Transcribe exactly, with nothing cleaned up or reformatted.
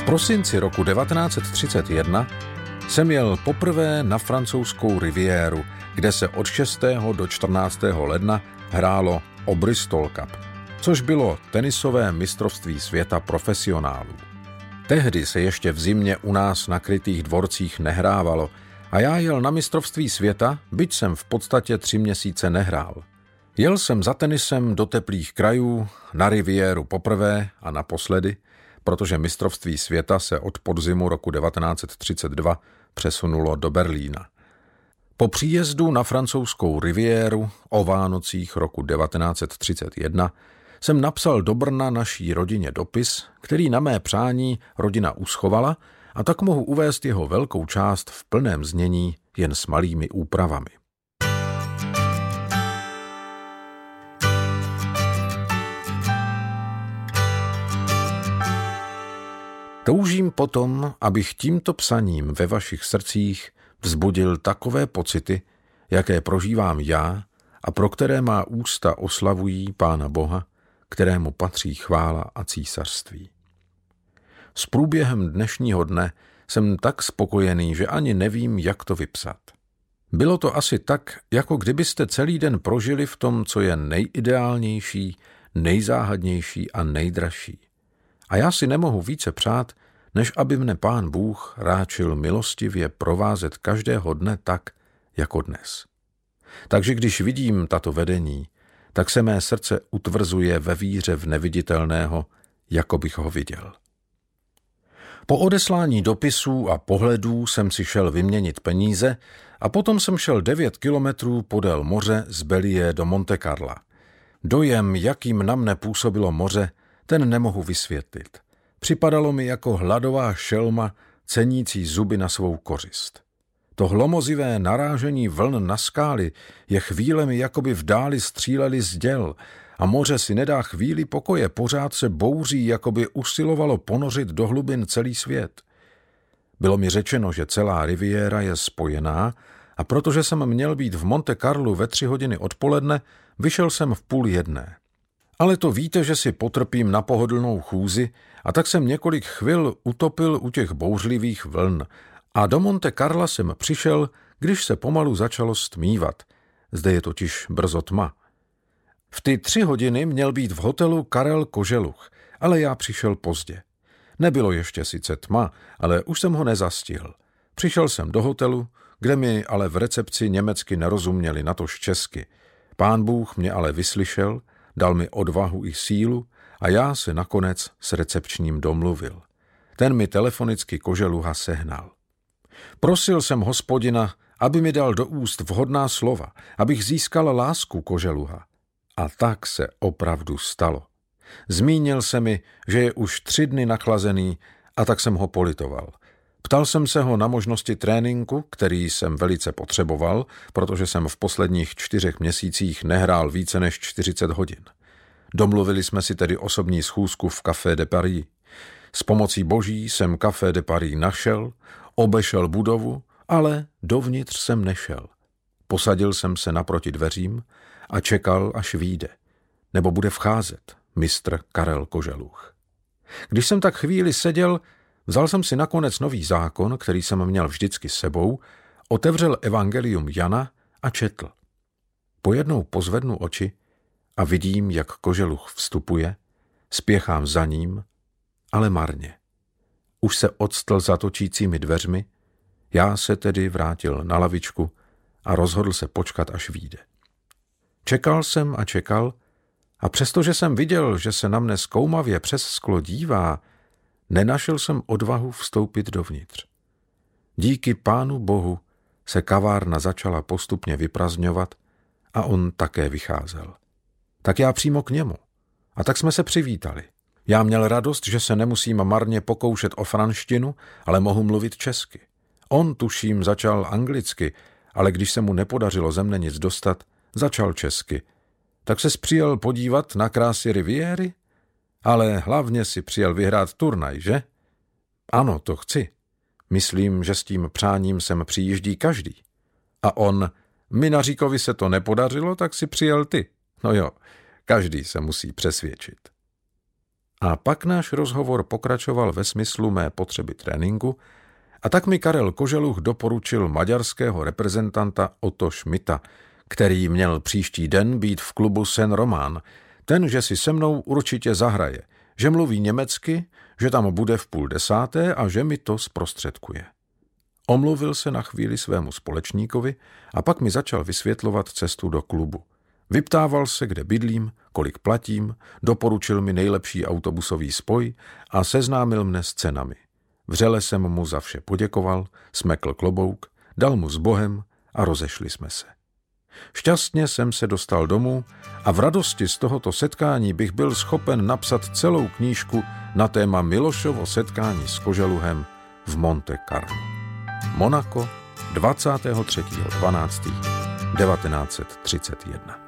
prosinci roku devatenáct třicet jedna jsem jel poprvé na francouzskou riviéru, kde se od šestého do čtrnáctého ledna hrálo o Bristol Cup, což bylo tenisové mistrovství světa profesionálů. Tehdy se ještě v zimě u nás na krytých dvorcích nehrávalo a já jel na mistrovství světa, byť jsem v podstatě tři měsíce nehrál. Jel jsem za tenisem do teplých krajů, na riviéru poprvé a naposledy, protože mistrovství světa se od podzimu roku devatenáct třicet dva přesunulo do Berlína. Po příjezdu na francouzskou riviéru o Vánocích roku devatenáct třicet jedna jsem napsal do Brna naší rodině dopis, který na mé přání rodina uschovala, a tak mohu uvést jeho velkou část v plném znění jen s malými úpravami. Toužím potom, abych tímto psaním ve vašich srdcích vzbudil takové pocity, jaké prožívám já a pro které má ústa oslavují Pána Boha, kterému patří chvála a císařství. S průběhem dnešního dne jsem tak spokojený, že ani nevím, jak to vypsat. Bylo to asi tak, jako kdybyste celý den prožili v tom, co je nejideálnější, nejzáhadnější a nejdražší. A já si nemohu více přát, než aby mne Pán Bůh ráčil milostivě provázet každého dne tak, jako dnes. Takže když vidím tato vedení, tak se mé srdce utvrzuje ve víře v neviditelného, jako bych ho viděl. Po odeslání dopisů a pohledů jsem si šel vyměnit peníze a potom jsem šel devět kilometrů podél moře z Bellier do Monte Carla. Dojem, jakým na mne působilo moře, ten nemohu vysvětlit. Připadalo mi jako hladová šelma, cenící zuby na svou kořist. To hlomozivé narážení vln na skály je chvílemi, jakoby v dáli stříleli z děl, a moře si nedá chvíli pokoje, pořád se bouří, jakoby usilovalo ponořit do hlubin celý svět. Bylo mi řečeno, že celá riviéra je spojená, a protože jsem měl být v Monte Carlu ve tři hodiny odpoledne, vyšel jsem v půl jedné. Ale to víte, že si potrpím na pohodlnou chůzi, a tak jsem několik chvil utopil u těch bouřlivých vln a do Monte Carla jsem přišel, když se pomalu začalo stmívat. Zde je totiž brzo tma. V ty tři hodiny měl být v hotelu Karel Koželuch, ale já přišel pozdě. Nebylo ještě sice tma, ale už jsem ho nezastihl. Přišel jsem do hotelu, kde mi ale v recepci německy nerozuměli, natož česky. Pán Bůh mě ale vyslyšel, dal mi odvahu i sílu a já se nakonec s recepčním domluvil. Ten mi telefonicky Koželuha sehnal. Prosil jsem Hospodina, aby mi dal do úst vhodná slova, abych získal lásku Koželuha. A tak se opravdu stalo. Zmínil se mi, že je už tři dny nachlazený, a tak jsem ho politoval. Ptal jsem se ho na možnosti tréninku, který jsem velice potřeboval, protože jsem v posledních čtyřech měsících nehrál více než čtyřicet hodin. Domluvili jsme si tedy osobní schůzku v Café de Paris. S pomocí boží jsem Café de Paris našel, obešel budovu, ale dovnitř jsem nešel. Posadil jsem se naproti dveřím a čekal, až vyjde, nebo bude vcházet mistr Karel Koželuch. Když jsem tak chvíli seděl, vzal jsem si nakonec nový zákon, který jsem měl vždycky s sebou, otevřel evangelium Jana a četl. Pojednou pozvednu oči a vidím, jak Koželuch vstupuje, spěchám za ním, ale marně. Už se odstl za točícími dveřmi, já se tedy vrátil na lavičku a rozhodl se počkat, až vyjde. Čekal jsem a čekal, a přestože jsem viděl, že se na mne zkoumavě přes sklo dívá, nenašel jsem odvahu vstoupit dovnitř. Díky Pánu Bohu se kavárna začala postupně vyprazňovat a on také vycházel. Tak já přímo k němu. A tak jsme se přivítali. Já měl radost, že se nemusím marně pokoušet o franštinu, ale mohu mluvit česky. On, tuším, začal anglicky, ale když se mu nepodařilo ze mne nic dostat, začal česky. Tak ses přijel podívat na krásy riviéry? Ale hlavně si přijel vyhrát turnaj, že? Ano, to chci. Myslím, že s tím přáním sem přijíždí každý. A on, Minaříkovi se to nepodařilo, tak si přijel ty. No jo, každý se musí přesvědčit. A pak náš rozhovor pokračoval ve smyslu mé potřeby tréninku a tak mi Karel Koželuch doporučil maďarského reprezentanta Otto Schmidta, který měl příští den být v klubu Saint Roman, ten, že si se mnou určitě zahraje, že mluví německy, že tam bude v půl desáté a že mi to zprostředkuje. Omluvil se na chvíli svému společníkovi a pak mi začal vysvětlovat cestu do klubu. Vyptával se, kde bydlím, kolik platím, doporučil mi nejlepší autobusový spoj a seznámil mne s cenami. Vřele jsem mu za vše poděkoval, smekl klobouk, dal mu s Bohem a rozešli jsme se. Šťastně jsem se dostal domů a v radosti z tohoto setkání bych byl schopen napsat celou knížku na téma Milošovo setkání s Koželuhem v Monte Carlo. Monako, dvacátého třetího prosince devatenáct set třicet jedna.